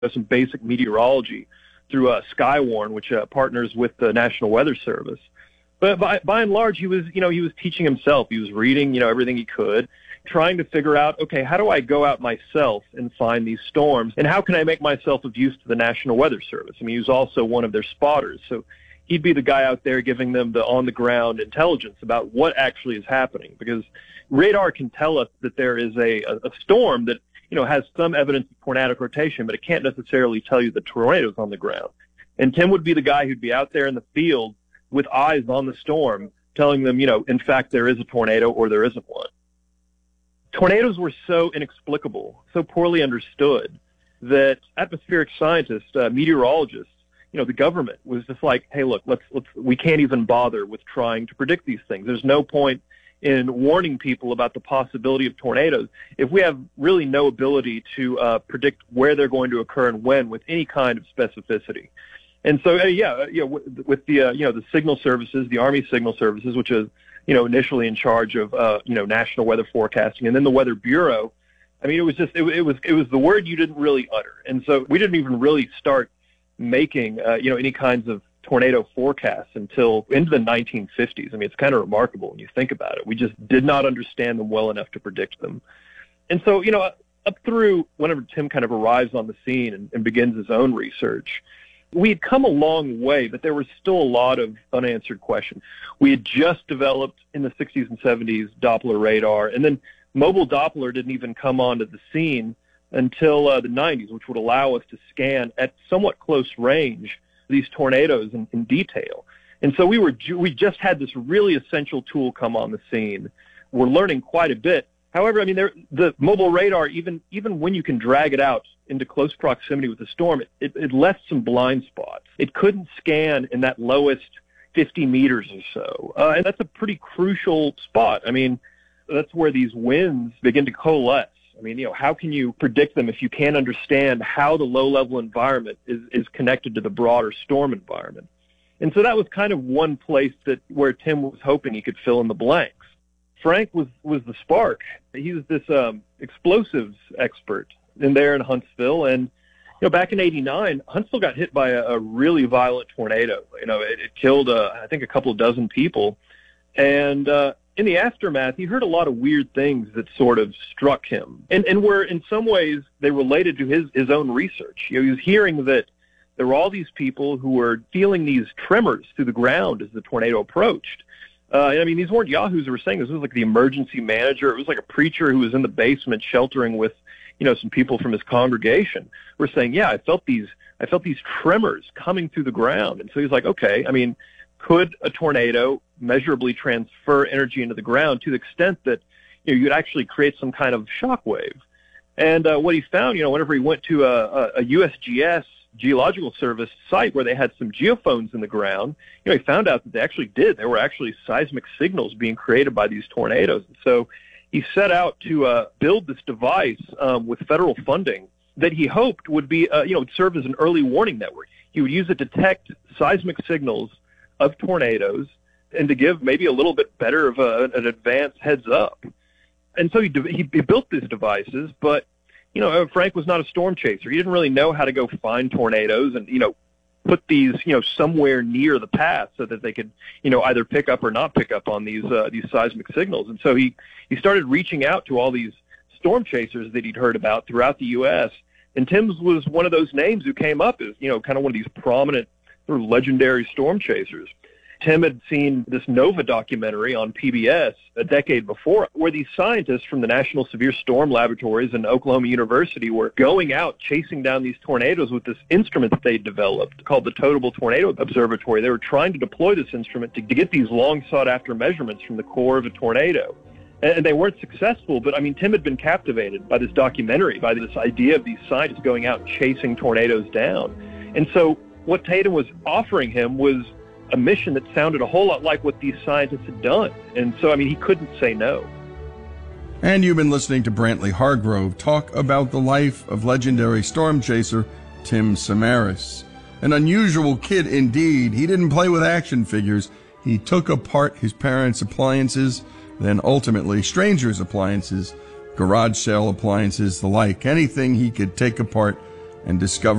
some basic meteorology through Skywarn, which partners with the National Weather Service. But by and large, he was teaching himself. He was reading, everything he could, trying to figure out, okay, how do I go out myself and find these storms, and how can I make myself of use to the National Weather Service? I mean, he was also one of their spotters, so he'd be the guy out there giving them the on-the-ground intelligence about what actually is happening, because radar can tell us that there is a storm that, has some evidence of tornadic rotation, but it can't necessarily tell you the tornadoes on the ground. And Tim would be the guy who'd be out there in the field with eyes on the storm, telling them, in fact, there is a tornado or there isn't one. Tornadoes were so inexplicable, so poorly understood, that atmospheric scientists, meteorologists, the government was just like, hey, look, we can't even bother with trying to predict these things. There's no point in warning people about the possibility of tornadoes if we have really no ability to predict where they're going to occur and when with any kind of specificity. And so, with the signal services, the Army Signal Services, which is, initially in charge of, national weather forecasting, and then the Weather Bureau, I mean, it was the word you didn't really utter. And so we didn't even really start making, any kinds of tornado forecasts until into the 1950s. I mean, it's kind of remarkable when you think about it. We just did not understand them well enough to predict them. And so, up through whenever Tim kind of arrives on the scene and begins his own research, we had come a long way, but there was still a lot of unanswered questions. We had just developed in the 60s and 70s Doppler radar, and then mobile Doppler didn't even come onto the scene until the 90s, which would allow us to scan at somewhat close range these tornadoes in detail. And so we just had this really essential tool come on the scene. We're learning quite a bit. However, I mean, the mobile radar, even when you can drag it out into close proximity with the storm, it left some blind spots. It couldn't scan in that lowest 50 meters or so. And that's a pretty crucial spot. I mean, that's where these winds begin to coalesce. I mean, how can you predict them if you can't understand how the low-level environment is connected to the broader storm environment? And so that was kind of one place where Tim was hoping he could fill in the blanks. Frank was the spark. He was this explosives expert there in Huntsville. And, back in '89, Huntsville got hit by a really violent tornado. It killed, I think, a couple of dozen people. And in the aftermath, he heard a lot of weird things that sort of struck him, and were in some ways they related to his own research. He was hearing that there were all these people who were feeling these tremors through the ground as the tornado approached. And I mean, these weren't yahoos who were saying this. This was like the emergency manager. It was like a preacher who was in the basement sheltering with, some people from his congregation were saying, yeah, I felt these tremors coming through the ground. And so he's like, okay, I mean, could a tornado measurably transfer energy into the ground to the extent that, you'd actually create some kind of shock wave? And what he found, whenever he went to a USGS Geological Service site where they had some geophones in the ground, he found out that they actually did. There were actually seismic signals being created by these tornadoes. And so he set out to build this device with federal funding that he hoped would be, would serve as an early warning network. He would use it to detect seismic signals of tornadoes and to give maybe a little bit better of an advanced heads up. And so he built these devices, but Frank was not a storm chaser. He didn't really know how to go find tornadoes and, put these, somewhere near the path so that they could, either pick up or not pick up on these seismic signals. And so he started reaching out to all these storm chasers that he'd heard about throughout the U.S. And Tim's was one of those names who came up as, kind of one of these prominent sort of legendary storm chasers. Tim had seen this NOVA documentary on PBS a decade before, where these scientists from the National Severe Storm Laboratories and Oklahoma University were going out chasing down these tornadoes with this instrument that they developed called the Totable Tornado Observatory. They were trying to deploy this instrument to get these long sought-after measurements from the core of a tornado. And they weren't successful, but, I mean, Tim had been captivated by this documentary, by this idea of these scientists going out and chasing tornadoes down. And so what Tatum was offering him was a mission that sounded a whole lot like what these scientists had done. And so, I mean, he couldn't say no. And you've been listening to Brantley Hargrove talk about the life of legendary storm chaser Tim Samaras. An unusual kid indeed. He didn't play with action figures. He took apart his parents' appliances, then ultimately strangers' appliances, garage sale appliances, the like. Anything he could take apart and discover